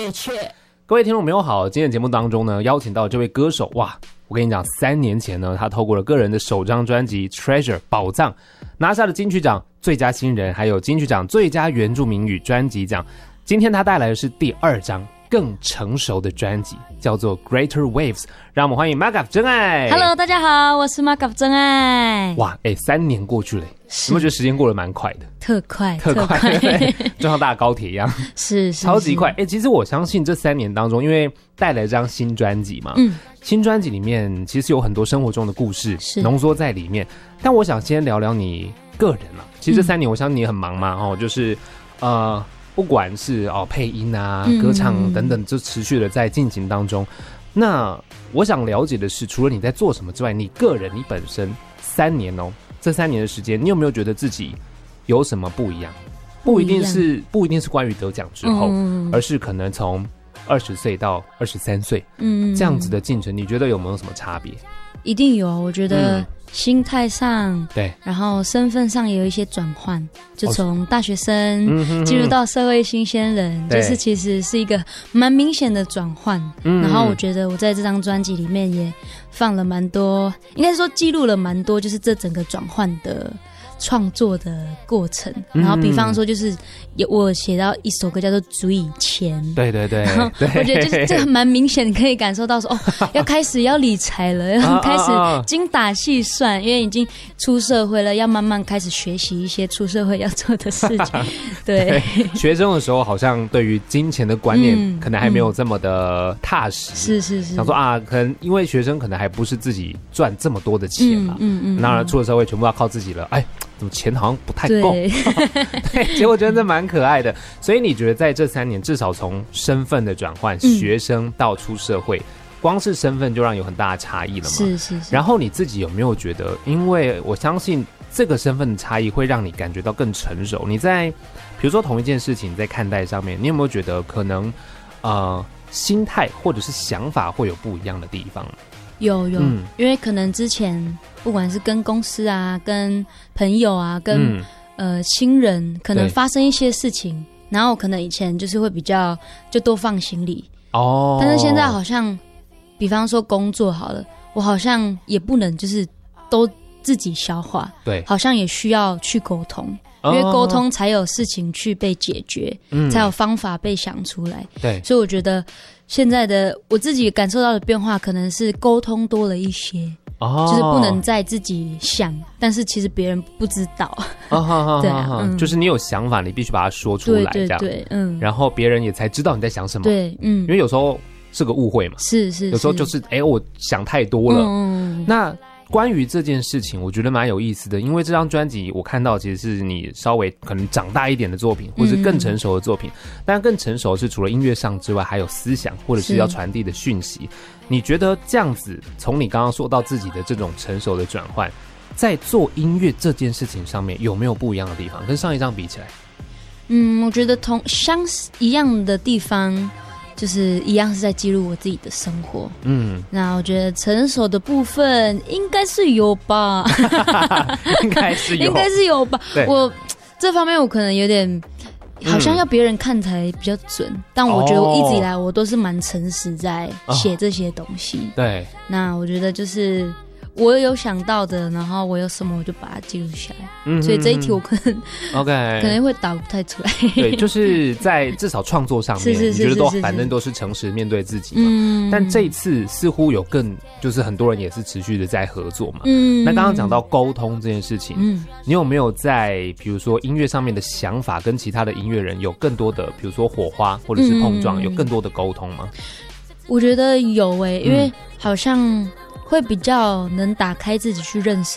确切。 各位听众朋友好，今天的节目当中呢，邀请到这位歌手，哇，我跟你讲，3年前呢，他透过了个人的首张专辑《Treasure》宝藏，拿下了金曲奖最佳新人，还有金曲奖最佳原住民语专辑奖。今天他带来的是第2张更成熟的专辑，叫做《Greater Waves》，让我们欢迎 Magaf 真爱。 Hello， 大家好，我是 Magaf 真爱。 哇，3年过去了，有没有觉得时间过得蛮快的？ 特快， 就像搭高铁一样， 是超级快。其实我相信这3年当中，因为带来这张新专辑嘛，新专辑里面其实有很多生活中的故事浓缩在里面。但我想先聊聊你个人啊，其实这3年，我相信你很忙嘛，就是不管是配音啊、歌唱等等，就持续的在进行当中。那我想了解的是，除了你在做什么之外，你个人你本身3年这3年的时间，你有没有觉得自己有什么不一样？不一定是关于得奖之后，而是可能从20岁到23岁，这样子的进程，你觉得有没有什么差别？ 一定有，我觉得心态上， 对， 然后身份上也有一些转换，就从大学生进入到社会新鲜人，就是其实是一个蛮明显的转换。然后我觉得我在这张专辑里面也放了蛮多，应该说记录了蛮多，就是这整个转换的创作的过程。然后比方说就是我写到一首歌叫做《足以前》， 对， 然后我觉得就是这个蛮明显可以感受到说要开始要理财了，要开始精打细算，因为已经出社会了，要慢慢开始学习一些出社会要做的事情。对， 学生的时候好像对于金钱的观念可能还没有这么的踏实， 是想说可能因为学生可能还不是自己赚这么多的钱嘛，那出了社会全部要靠自己了，怎么钱好像不太够？对，结果真的蛮可爱的。所以你觉得在这3年，至少从身份的转换，学生到出社会，光是身份就让有很大的差异了嘛？是。然后你自己有没有觉得，因为我相信这个身份的差异会让你感觉到更成熟？你在比如说同一件事情在看待上面，你有没有觉得可能心态或者是想法会有不一样的地方？ 有，因为可能之前不管是跟公司啊、跟朋友啊、跟亲人，可能发生一些事情，然后可能以前就是会比较就多放心里但是现在好像，比方说工作好了，我好像也不能就是都自己消化，对，好像也需要去沟通。因为沟通才有事情去被解决，才有方法被想出来。对，所以我觉得现在的我自己感受到的变化，可能是沟通多了一些，就是不能再自己想，但是其实别人不知道。对就是你有想法，你必须把它说出来，这样对，然后别人也才知道你在想什么。对，因为有时候是个误会嘛，是，有时候就是我想太多了。那关于这件事情，我觉得蛮有意思的，因为这张专辑我看到其实是你稍微可能长大一点的作品，或是更成熟的作品。但更成熟的是除了音乐上之外，还有思想或者是要传递的讯息。你觉得这样子，从你刚刚说到自己的这种成熟的转换，在做音乐这件事情上面有没有不一样的地方？跟上一张比起来， 我觉得一样的地方。就是一样是在记录我自己的生活，那我觉得成熟的部分应该是有吧， 应该是有吧。我这方面我可能有点，好像要别人看才比较准，但我觉得我一直以来我都是蛮诚实在写这些东西。对，那我觉得就是我有想到的，然后我有什么我就把它记录下来。所以这一题我可能会答不太出来。 对，就是在至少创作上面，你觉得反正都是诚实面对自己嘛。但这一次似乎有就是很多人也是持续的在合作嘛。那刚刚讲到沟通这件事情，你有没有在比如说音乐上面的想法跟其他的音乐人有更多的，比如说火花或者是碰撞，有更多的沟通吗？ 我觉得有因为好像会比较能打开自己去认识